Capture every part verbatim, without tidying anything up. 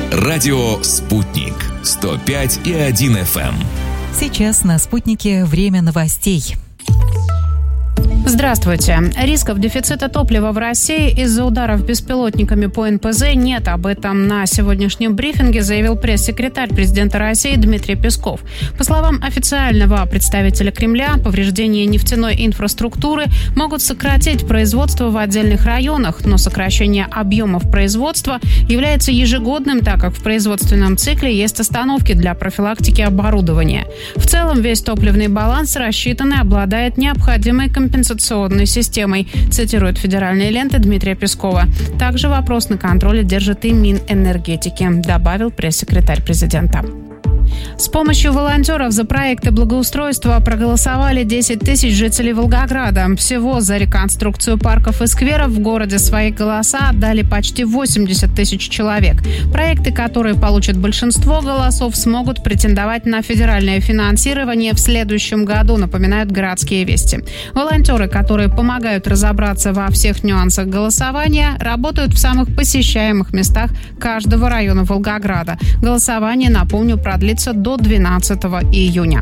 Радио «Спутник». сто пять и один эф эм. Сейчас на «Спутнике» время новостей. Здравствуйте. Рисков дефицита топлива в России из-за ударов беспилотниками по эн пэ зэ нет. Об этом на сегодняшнем брифинге заявил пресс-секретарь президента России Дмитрий Песков. По словам официального представителя Кремля, повреждения нефтяной инфраструктуры могут сократить производство в отдельных районах, но сокращение объемов производства является ежегодным, так как в производственном цикле есть остановки для профилактики оборудования. В целом весь топливный баланс рассчитан и обладает необходимой компенсационной системой, цитирует федеральные ленты Дмитрия Пескова. Также вопрос на контроле держит и Минэнергетики, добавил пресс-секретарь президента. С помощью волонтеров за проекты благоустройства проголосовали десять тысяч жителей Волгограда. Всего за реконструкцию парков и скверов в городе свои голоса отдали почти восемьдесят тысяч человек. Проекты, которые получат большинство голосов, смогут претендовать на федеральное финансирование в следующем году, напоминают «Городские вести». Волонтеры, которые помогают разобраться во всех нюансах голосования, работают в самых посещаемых местах каждого района Волгограда. Голосование, напомню, продлится до двенадцатого июня.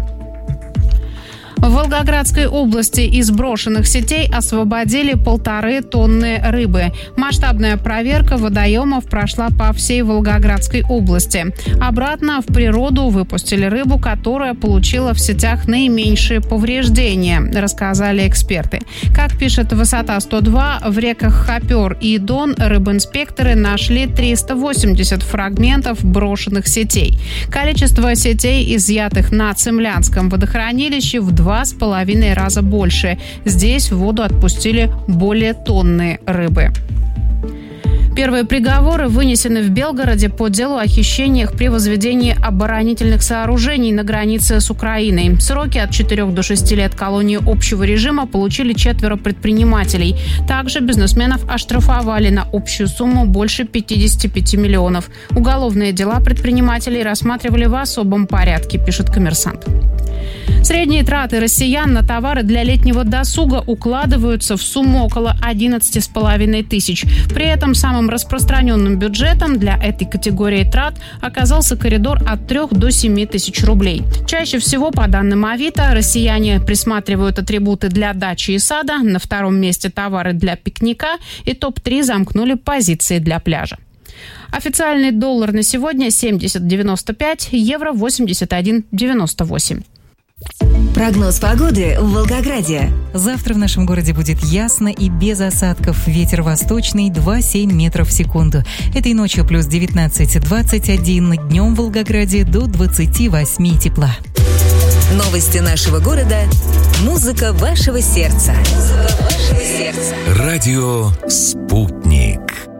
В Волгоградской области из брошенных сетей освободили полторы тонны рыбы. Масштабная проверка водоемов прошла по всей Волгоградской области. Обратно в природу выпустили рыбу, которая получила в сетях наименьшие повреждения, рассказали эксперты. Как пишет «Высота сто два», в реках Хопер и Дон рыбинспекторы нашли триста восемьдесят фрагментов брошенных сетей. Количество сетей, изъятых на Цимлянском водохранилище, в два с половиной раза больше. Здесь в воду отпустили более тонны рыбы. Первые приговоры вынесены в Белгороде по делу о хищениях при возведении оборонительных сооружений на границе с Украиной. Сроки от четырёх до шести лет колонии общего режима получили четверо предпринимателей. Также бизнесменов оштрафовали на общую сумму больше пятьдесят пять миллионов. Уголовные дела предпринимателей рассматривали в особом порядке, пишет «Коммерсант». Средние траты россиян на товары для летнего досуга укладываются в сумму около одиннадцать с половиной тысяч. При этом самым распространенным бюджетом для этой категории трат оказался коридор от трёх до семи тысяч рублей. Чаще всего, по данным Авито, россияне присматривают атрибуты для дачи и сада, на втором месте товары для пикника, и топ три замкнули позиции для пляжа. Официальный доллар на сегодня семьдесят девяносто пять, евро восемьдесят один девяносто восемь. Прогноз погоды в Волгограде. Завтра в нашем городе будет ясно и без осадков. Ветер восточный два целых семь метров в секунду. Этой ночью плюс девятнадцать двадцать один. Днем в Волгограде до двадцати восьми тепла. Новости нашего города. Музыка вашего сердца. Музыка вашего сердца. Радио «Спутник».